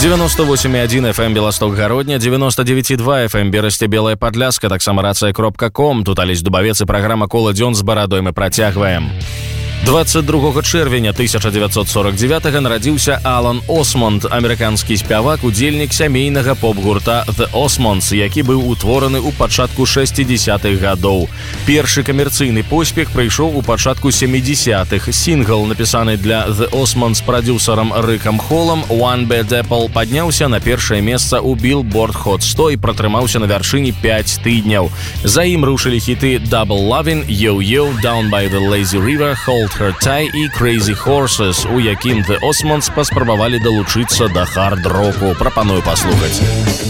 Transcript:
98,1 FM Белосток-Гародня, 99,2 FM Берасце-Белая Падляска, таксама рацыя.com. Тут Алесь Дубавец і праграма «Кола дзён» з барадой мы працягваем. 22 чэрвеня 1949 нарадзіўся Алан Осмонд, амерыканскі спявак, удзельнік сямейнага поп-гурта The Osmonds, які быў утвораны ў пачатку 60-х гадоў. Першы камерцыйны поспех прыйшоў у пачатку 70-х. Сінгл, напісаны для The Osmonds прадзюсарам Рыкам Холлам, One Bad Apple, падняўся на першае месца ў Billboard Hot 100 і пратрымаўся на вяршыні 5 тыдняў. За ім рушылі хіты Double Lovin', Yo-Yo, Down by the Lazy River, Hold Her Tie і Crazy Horses, у якім The Osmonds паспрабавалі далучыцца да хард-року. Прапаную паслухаць.